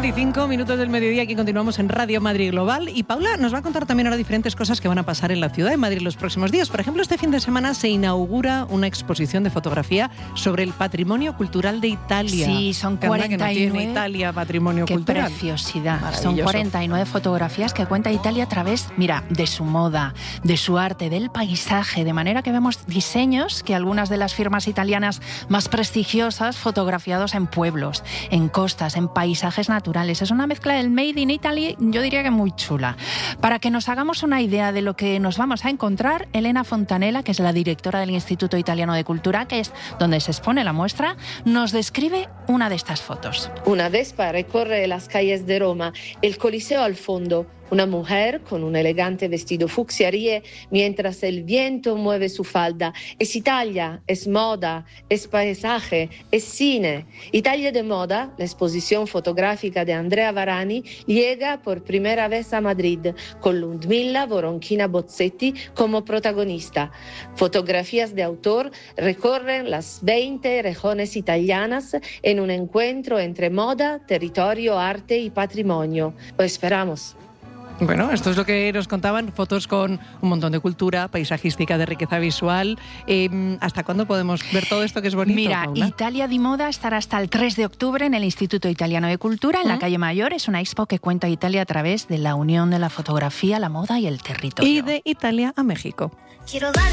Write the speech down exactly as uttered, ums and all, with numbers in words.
veinticinco minutos del mediodía, aquí continuamos en Radio Madrid Global y Paula nos va a contar también ahora diferentes cosas que van a pasar en la ciudad de Madrid los próximos días. Por ejemplo, este fin de semana se inaugura una exposición de fotografía sobre el patrimonio cultural de Italia. Sí, son cuarenta y nueve. Que no tiene Italia patrimonio Qué cultural. Qué preciosidad. Son cuarenta y nueve fotografías que cuenta Italia a través, mira, de su moda, de su arte, del paisaje, de manera que vemos diseños que algunas de las firmas italianas más prestigiosas fotografiados en pueblos, en costas, en paisajes naturales. Es una mezcla del Made in Italy, yo diría que muy chula. Para que nos hagamos una idea de lo que nos vamos a encontrar, Elena Fontanella, que es la directora del Instituto Italiano de Cultura, que es donde se expone la muestra, nos describe una de estas fotos. Una Vespa recorre las calles de Roma, el Coliseo al fondo. Una mujer con un elegante vestido fucsia ríe mientras el viento mueve su falda. Es Italia, es moda, es paisaje, es cine. Italia de moda, la exposición fotográfica de Andrea Varani, llega por primera vez a Madrid, con Ludmilla Voronchina Bozzetti como protagonista. Fotografías de autor recorren las veinte regiones italianas en un encuentro entre moda, territorio, arte y patrimonio. Lo esperamos. Bueno, esto es lo que nos contaban, fotos con un montón de cultura, paisajística, de riqueza visual. Eh, ¿Hasta cuándo podemos ver todo esto que es bonito, Mira, Paula? Italia di Moda estará hasta el tres de octubre en el Instituto Italiano de Cultura, en la calle Mayor. Es una expo que cuenta Italia a través de la unión de la fotografía, la moda y el territorio. Y de Italia a México. Quiero dar